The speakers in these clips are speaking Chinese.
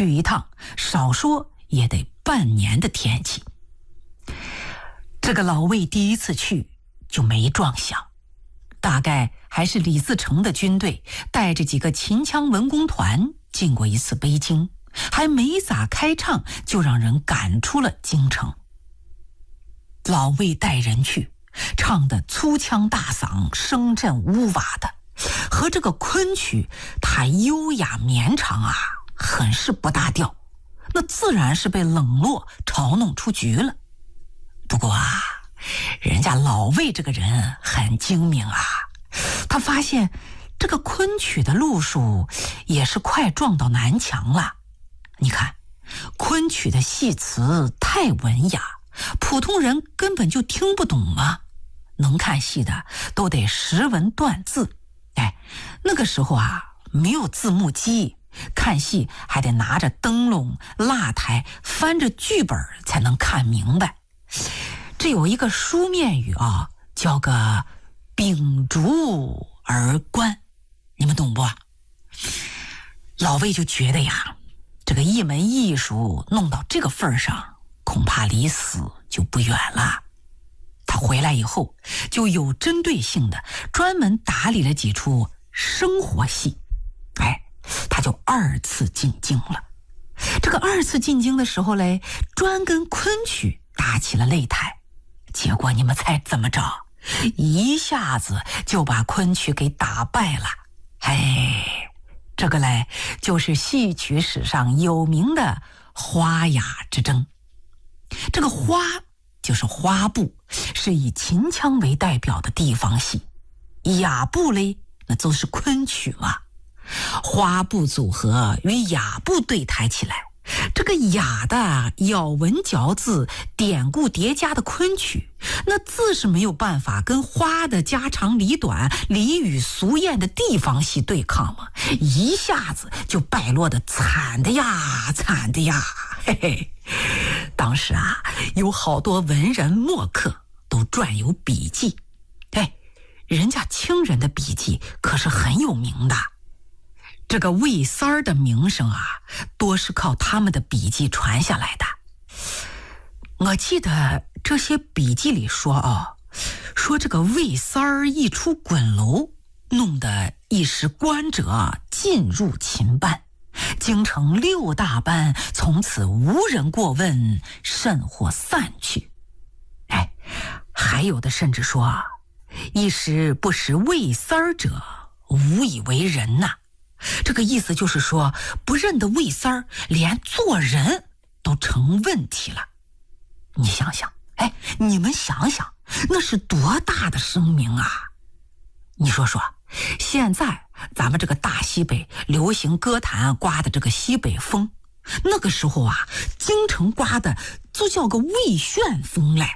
去一趟，少说也得半年的天气。这个老魏第一次去就没撞响，大概还是李自成的军队带着几个秦腔文工团进过一次北京，还没咋开唱就让人赶出了京城。老魏带人去，唱的粗腔大嗓，声震屋瓦的，和这个昆曲它优雅绵长啊，很是不搭调，那自然是被冷落嘲弄出局了。不过啊，人家老魏这个人很精明啊，他发现这个昆曲的路数也是快撞到南墙了。你看，昆曲的戏词太文雅，普通人根本就听不懂啊，能看戏的都得识文断字。那个时候啊，没有字幕机，看戏还得拿着灯笼、蜡台，翻着剧本才能看明白。这有一个书面语啊，叫个秉烛而观，你们懂不？老魏就觉得呀，这个一门艺术弄到这个份上，恐怕离死就不远了。他回来以后就有针对性的专门打理了几出生活戏，他就2次进京了。这个2次进京的时候嘞，专跟昆曲打起了擂台，结果你们猜怎么着？一下子就把昆曲给打败了。这个嘞就是戏曲史上有名的花雅之争。这个花就是花布，是以秦腔为代表的地方戏。雅布嘞，那都是昆曲嘛。花布组合与雅布对台起来，这个雅的咬文嚼字、典故叠加的昆曲，那自是没有办法跟花的家长里短、俚语俗谚的地方戏对抗嘛，一下子就败落的惨的呀，惨的呀。当时啊，有好多文人墨客都撰有笔记，人家清人的笔记可是很有名的。这个魏三儿的名声啊，多是靠他们的笔记传下来的。我记得这些笔记里说这个魏三儿一出滚楼，弄得一时官者尽入秦班，京城6大班从此无人过问，甚或散去。还有的甚至说一时不识魏三儿者，无以为人呐。这个意思就是说，不认得魏三儿，连做人都成问题了。你想想，你们想想，那是多大的声名啊！你说说，现在咱们这个大西北流行歌坛刮的这个西北风，那个时候啊，京城刮的就叫个魏旋风嘞。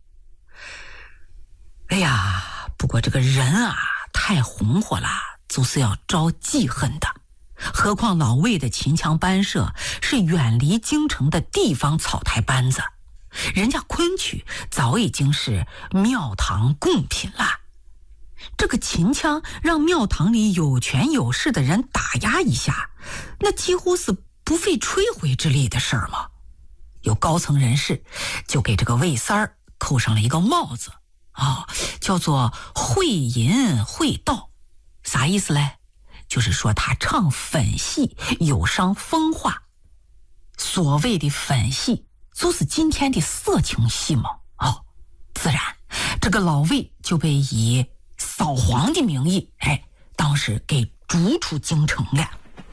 不过这个人啊，太红火了，就是要招记恨的。何况老魏的秦腔班社是远离京城的地方草台班子，人家昆曲早已经是庙堂贡品了。这个秦腔让庙堂里有权有势的人打压一下，那几乎是不费吹灰之力的事儿嘛。有高层人士就给这个魏三儿扣上了一个帽子叫做会淫会道。啥意思嘞？就是说他唱粉戏有伤风化。所谓的粉戏就是今天的色情戏嘛。自然这个老魏就被以扫黄的名义当时给逐出京城了。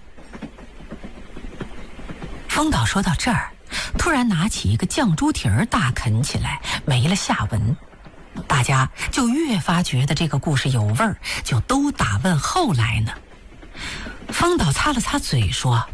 风导说到这儿，突然拿起一个酱猪蹄儿大啃起来，没了下文。大家就越发觉得这个故事有味儿，就都打问后来呢。风导擦了擦嘴说，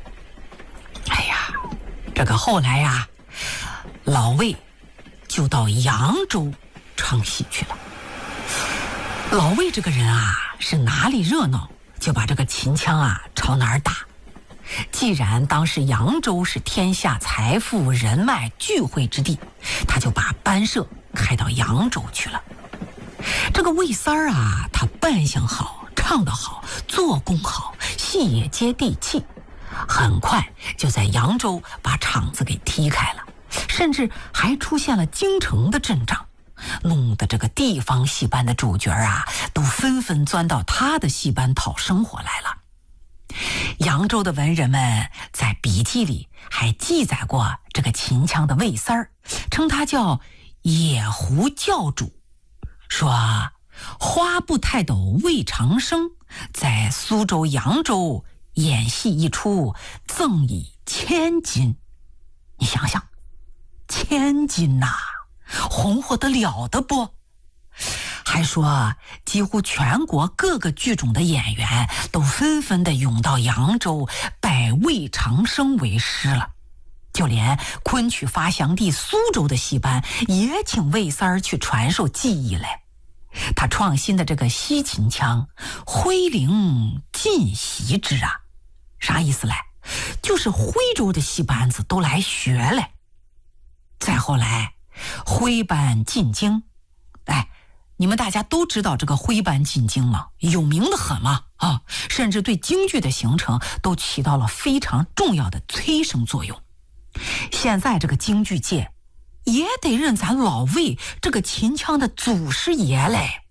这个后来呀，老魏就到扬州唱戏去了。老魏这个人啊，是哪里热闹就把这个秦腔啊朝哪儿打。既然当时扬州是天下财富人脉聚会之地，他就把班社开到扬州去了。这个魏三儿啊，他扮相好，唱得好，做工好，戏也接地气， 很快就在扬州把场子给踢开了，甚至还出现了京城的阵仗，弄得这个地方戏班的主角啊，都纷纷钻到他的戏班讨生活来了。扬州的文人们在笔记里还记载过这个秦腔的魏三儿，称他叫野狐教主，说花布泰斗魏长生在苏州、扬州演戏一出，赠以1000金。你想想，1000金呐，红火得了的不？还说几乎全国各个剧种的演员都纷纷的涌到扬州拜魏长生为师了，就连昆曲发祥地苏州的戏班也请魏三儿去传授技艺来。他创新的这个西秦腔徽灵尽习之啊，啥意思嘞？就是徽州的戏班子都来学来。再后来徽班进京，你们大家都知道这个徽班进京吗？有名的很嘛啊，甚至对京剧的形成都起到了非常重要的催生作用。现在这个京剧界也得认咱老魏这个秦腔的祖师爷嘞。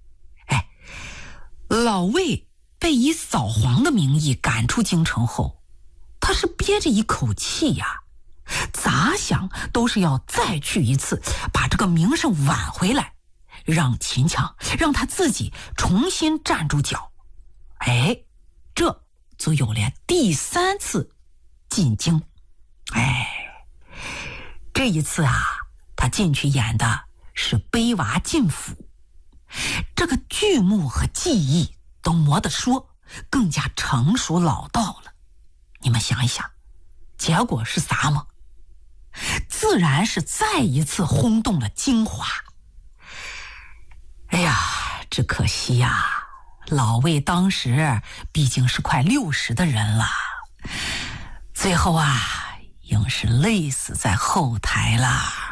老魏被以扫黄的名义赶出京城后，他是憋着一口气呀，咋想都是要再去一次，把这个名声挽回来，让秦腔让他自己重新站住脚。这就有了第3次进京。这一次啊，他进去演的是卑娃进府，这个剧目和技艺都磨得说更加成熟老道了。你们想一想，结果是啥吗？自然是再一次轰动了京华。只可惜呀，老魏当时毕竟是快60的人了，最后啊，硬是累死在后台了。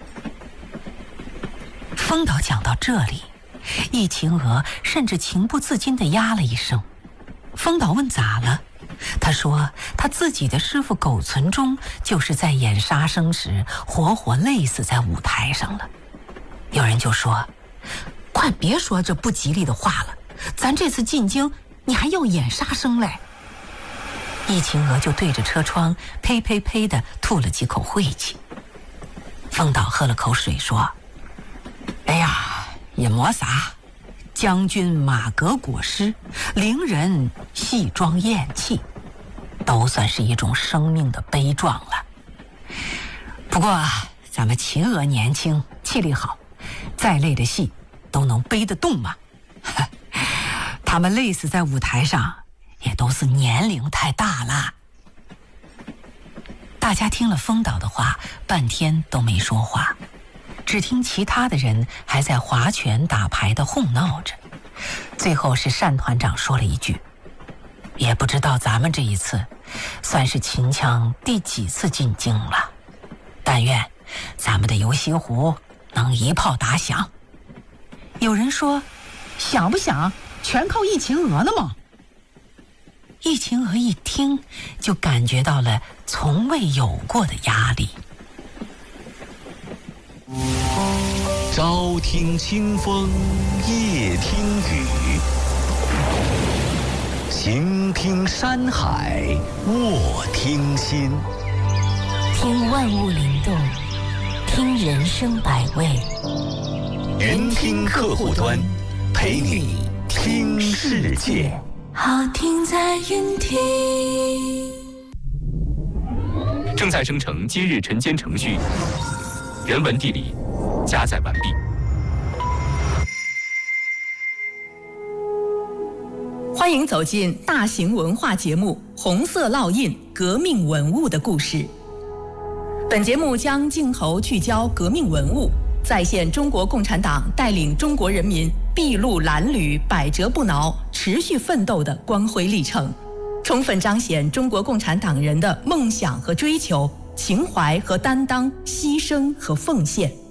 风导讲到这里，易秦娥甚至情不自禁地呀了一声。风导问咋了？他说他自己的师傅苟存忠就是在演杀生时活活累死在舞台上了。有人就说，快别说这不吉利的话了，咱这次进京你还要演杀生嘞。易秦娥就对着车窗呸呸呸地吐了几口晦气。风导喝了口水说，也没啥，将军马革裹尸，伶人戏装咽气，都算是一种生命的悲壮了。不过咱们秦娥年轻气力好，再累的戏都能背得动嘛。他们累死在舞台上也都是年龄太大了。大家听了风导的话，半天都没说话，只听其他的人还在划拳打牌的哄闹着。最后是单团长说了一句，也不知道咱们这一次算是秦腔第几次进京了，但愿咱们的游西湖能一炮打响。有人说，想不想全靠易秦娥呢嘛。易秦娥一听就感觉到了从未有过的压力。 朝听清风夜听雨，行听山海卧听心。 听万物灵动，听人生百味。 云听客户端，陪你听世界。 好听在云听。 正在生成今日晨间程序，人文地理加载完毕。 欢迎走进大型文化节目《红色烙印：革命文物的故事》。本节目将镜头聚焦革命文物，再现中国共产党带领中国人民筚路蓝缕、百折不挠、持续奋斗的光辉历程，充分彰显中国共产党人的梦想和追求、情怀和担当、牺牲和奉献。